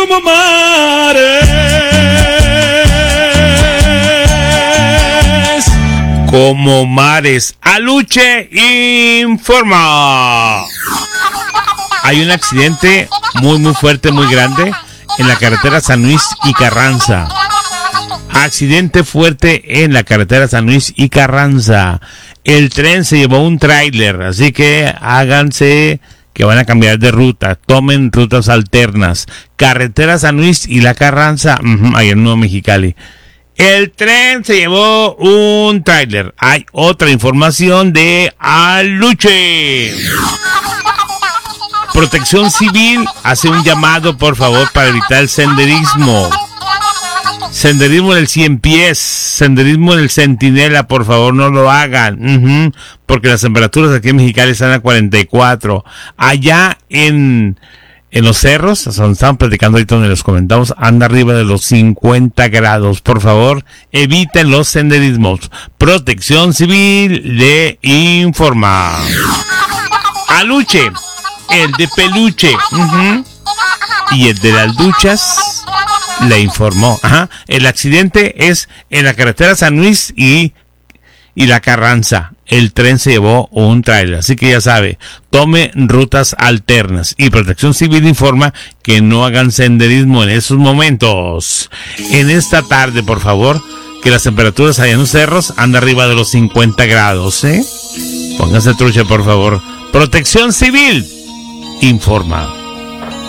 como mares. Como mares. Aluche informa. Hay un accidente muy fuerte, muy grande en la carretera San Luis y Carranza. Accidente fuerte en la carretera San Luis y Carranza. El tren se llevó un tráiler, así que háganse que van a cambiar de ruta. Tomen rutas alternas. Carretera San Luis y la Carranza, ahí en Nuevo Mexicali. El tren se llevó un tráiler. Hay otra información de Aluche. Protección Civil hace un llamado, por favor, para evitar el senderismo. Senderismo en el 100 pies, senderismo en el Centinela, por favor no lo hagan, porque las temperaturas aquí en Mexicali están a 44. Allá en los cerros, donde estamos platicando ahorita, donde los comentamos, anda arriba de los 50 grados. Por favor, eviten los senderismos. Protección Civil le informa. Aluche, el de peluche, y el de las duchas le informó. El accidente es en la carretera San Luis y la Carranza. El tren se llevó un tráiler, así que ya sabe, tome rutas alternas. Y Protección Civil informa que no hagan senderismo en esos momentos. En esta tarde, por favor, que las temperaturas allá en los cerros andan arriba de los 50 grados, Pónganse trucha, por favor. Protección Civil informa.